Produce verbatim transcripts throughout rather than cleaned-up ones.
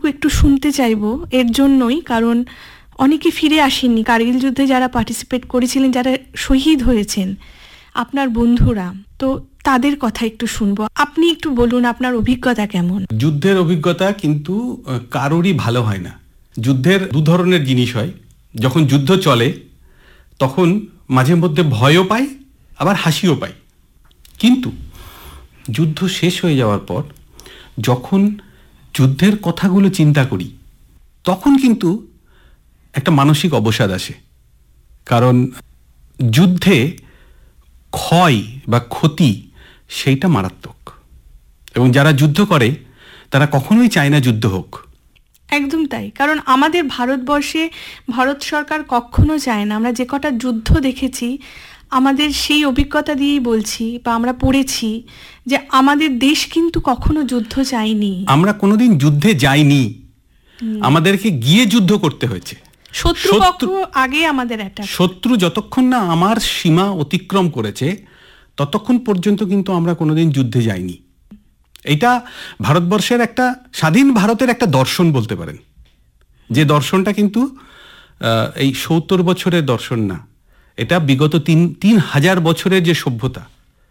এইটুকু একটু শুনতে চাইবো এর জন্যই, কারণ অনেকে ফিরে আসেননি কার্গিল যুদ্ধে, যারা পার্টিসিপেট করেছিলেন, যারা শহীদ হয়েছেন আপনার বন্ধুরা, তো তাদের কথা একটু শুনবো। আপনি একটু বলুন আপনার অভিজ্ঞতা কেমন। যুদ্ধের অভিজ্ঞতা কিন্তু কারোরই ভালো হয় না। যুদ্ধের দু ধরনের জিনিস হয়। যখন যুদ্ধ চলে তখন মাঝে মধ্যে ভয়ও পাই, আবার হাসিও পাই। কিন্তু যুদ্ধ শেষ হয়ে যাওয়ার পর যখন যুদ্ধের কথাগুলো চিন্তা করি তখন কিন্তু একটা মানসিক অবসাদ আসে। কারণ যুদ্ধে ক্ষয় বা ক্ষতি সেইটা মারাত্মক, এবং যারা যুদ্ধ করে তারা কখনোই চায় না যুদ্ধ হোক। একদম তাই, কারণ আমাদের ভারতবর্ষে ভারত সরকার কখনো চায় না। আমরা যে কটা যুদ্ধ দেখেছি আমাদের সেই অভিজ্ঞতা দিয়েই বলছি, বা আমরা পড়েছি যে আমাদের দেশ কিন্তু কখনো যুদ্ধ চায়নি। আমরা কোনোদিন যুদ্ধে যাইনি, আমাদেরকে গিয়ে যুদ্ধ করতে হয়েছে। শত্রু আগে আমাদের একটা শত্রু যতক্ষণ না আমার সীমা অতিক্রম করেছে ততক্ষণ পর্যন্ত কিন্তু আমরা কোনোদিন যুদ্ধে যাইনি। এটা ভারতবর্ষের একটা স্বাধীন ভারতের একটা দর্শন বলতে পারেন, যে দর্শনটা কিন্তু এই সত্তর বছরের দর্শন না, এটা বিগত তিন তিন হাজার বছরের যে সভ্যতা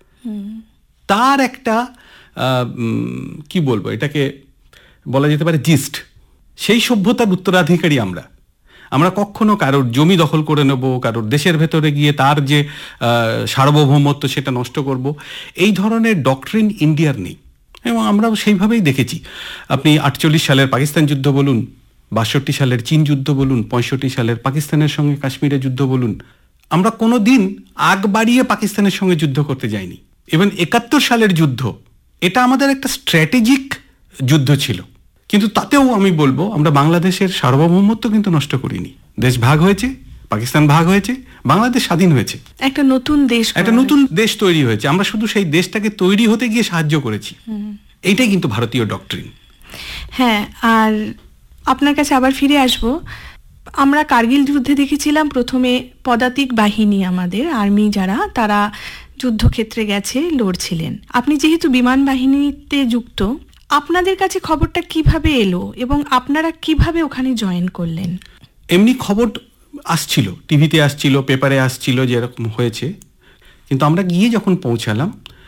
তার একটা কি বলবো, এটাকে বলা যেতে পারে জিস্ট। সেই সভ্যতার উত্তরাধিকারী আমরা। আমরা কখনো কারোর জমি দখল করে নেব, কারোর দেশের ভেতরে গিয়ে তার যে সার্বভৌমত্ব সেটা নষ্ট করব, এই ধরনের ডক্ট্রিন ইন্ডিয়ার নেই, এবং আমরাও সেইভাবেই দেখেছি। আপনি আটচল্লিশ সালের পাকিস্তান যুদ্ধ বলুন, বাষট্টি সালের চীন যুদ্ধ বলুন, পঁয়ষট্টি সালের পাকিস্তানের সঙ্গে কাশ্মীরের যুদ্ধ বলুন, আমরা কোনো দিন আগ বাড়িয়ে পাকিস্তানের সঙ্গে যুদ্ধ করতে যাইনি। এবং একাত্তর সালের যুদ্ধ এটা আমাদের একটা স্ট্র্যাটেজিক যুদ্ধ ছিল, কিন্তু তাতেও আমি বলবো আমরা বাংলাদেশের সার্বভৌমত্ব কিন্তু নষ্ট করিনি। দেশ ভাগ হয়েছে, পাকিস্তান ভাগ হয়েছে, বাংলাদেশ স্বাধীন হয়েছে, একটা নতুন দেশ একটা নতুন দেশ তৈরি হয়েছে। আমরা শুধু সেই দেশটাকে তৈরি হতে গিয়ে সাহায্য করেছি। এইটাই কিন্তু ভারতীয় ডক্ট্রিন। হ্যাঁ, আর আপনার কাছে আবার ফিরে আসব। আমরা কার্গিল যুদ্ধে দেখেছিলাম প্রথমে পদাতিক বাহিনী, আমাদের আর্মি যারা, তারা যুদ্ধক্ষেত্রে গেছে, লড়ছিলেন। আপনি যেহেতু বিমান বাহিনীতে যুক্ত, আপনাদের কাছে খবরটা কিভাবে এলো এবং আপনারা কিভাবে ওখানে জয়েন করলেন? এমনি খবর আসছিল, টিভিতে আসছিল, পেপারে আসছিল যে এরকম হয়েছে, কিন্তু আমরা গিয়ে যখন পৌঁছালাম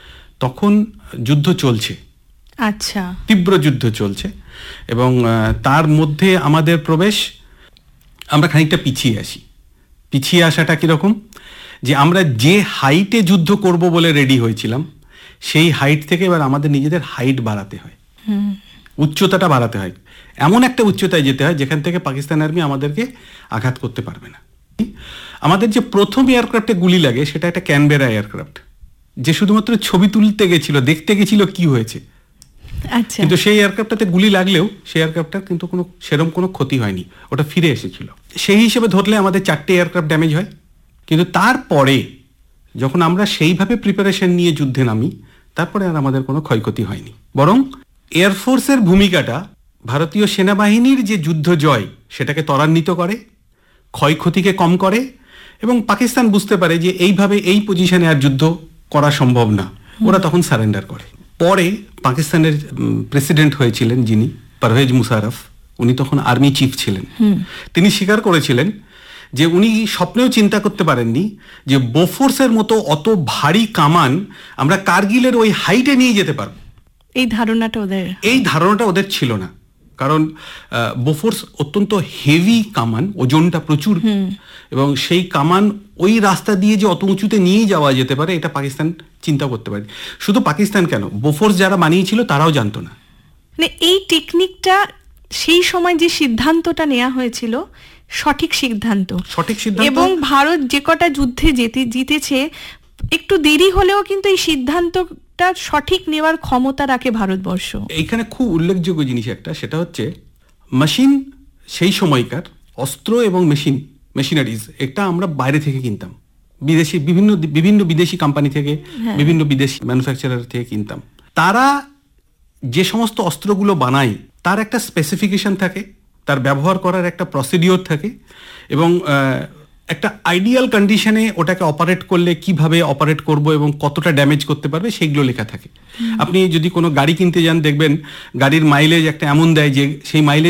তখন যুদ্ধ চলছে। আচ্ছা, তীব্র যুদ্ধ চলছে, এবং তার মধ্যে আমাদের প্রবেশ, আমরা খানিকটা পিছিয়ে আসি। পিছিয়ে আসাটা কীরকম, যে আমরা যে হাইটে যুদ্ধ করব বলে রেডি হয়েছিলাম সেই হাইট থেকে এবার আমাদের নিজেদের হাইট বাড়াতে হয়, উচ্চতাটা বাড়াতে হয়, এমন একটা উচ্চতায় যেতে হয় যেখান থেকে পাকিস্তান আর্মি আমাদেরকে আঘাত করতে পারবে না। আমাদের যে প্রথম এয়ারক্রাফটে গুলি লাগে সেটা একটা ক্যানবেরা এয়ারক্রাফট, যে শুধুমাত্র ছবি তুলতে গেছিল, দেখতে গেছিল কি হয়েছে। আচ্ছা, কিন্তু সেই এয়ারক্রাফটটাতে গুলি লাগলেও সেই এয়ারক্রাফটটার কিন্তু কোনো সেরকম কোনো ক্ষতি হয়নি, ওটা ফিরে এসেছিল। সেই হিসেবে ধরলে আমাদের চারটে এয়ারক্রাফট ড্যামেজ হয়। কিন্তু তারপরে যখন আমরা সেইভাবে প্রিপারেশন নিয়ে যুদ্ধে নামি, তারপরে আর আমাদের কোনো ক্ষয়ক্ষতি হয়নি, বরং এয়ারফোর্সের ভূমিকাটা ভারতীয় সেনাবাহিনীর যে যুদ্ধ জয় সেটাকে ত্বরান্বিত করে, ক্ষয়ক্ষতিকে কম করে, এবং পাকিস্তান বুঝতে পারে যে এইভাবে এই পজিশনে আর যুদ্ধ করা সম্ভব না, ওরা তখন সারেন্ডার করে। পরে পাকিস্তানের প্রেসিডেন্ট হয়েছিলেন যিনি, পারভেজ মুশারফ, উনি তখন আর্মি চিফ ছিলেন। তিনি স্বীকার করেছিলেন যে উনি স্বপ্নেও চিন্তা করতে পারেননি যে বোফোর্সের মতো অত ভারী কামান আমরা কার্গিলের ওই হাইটে নিয়ে যেতে পারবো। এই ধারণাটা ওদের এই ধারণাটা ওদের ছিল না, কারণ বোফোর্স অত্যন্ত হেভি কামান, ওজনটা প্রচুর, এবং সেই কামান ওই রাস্তা দিয়ে যে অত উঁচুতে নিয়ে যাওয়া যেতে পারে এটা পাকিস্তান চিন্তা করতে পারে। শুধু পাকিস্তান কেন, বোফোর্স যারা বানিয়েছিল তারাও জানতো না। মানে এই টেকনিকটা, সেই সময় যে সিদ্ধান্তটা নেওয়া হয়েছিল সঠিক সিদ্ধান্ত, সঠিক সিদ্ধান্ত, এবং ভারত যে কটা যুদ্ধে যেতে জিতেছে একটু দেরি হলেও কিন্তু এই সিদ্ধান্তটা সঠিক নেওয়ার ক্ষমতা রাখে ভারতবর্ষ। এইখানে খুব উল্লেখযোগ্য জিনিস একটা, সেটা হচ্ছে মেশিন। সেই সময়কার অস্ত্র এবং মেশিন মেশিনারিজ এটা আমরা বাইরে থেকে কিনতাম, বিদেশি বিভিন্ন বিভিন্ন বিদেশি কোম্পানি থেকে, বিভিন্ন বিদেশি ম্যানুফ্যাকচারার থেকে কিনতাম। তারা যে সমস্ত অস্ত্রগুলো বানায় তার একটা স্পেসিফিকেশন থাকে, তার ব্যবহার করার একটা প্রসিডিওর থাকে, এবং একটা আইডিয়াল কন্ডিশনে ওটাকে অপারেট করলে কিভাবে অপারেট করব এবং কতটা ড্যামেজ করতে পারবে সেইগুলো লেখা থাকে। আপনি যদি কোনো গাড়ি কিনতে যান দেখবেন গাড়ির মাইলেজ একটা এমন দেয় যে সেই মাইলেজ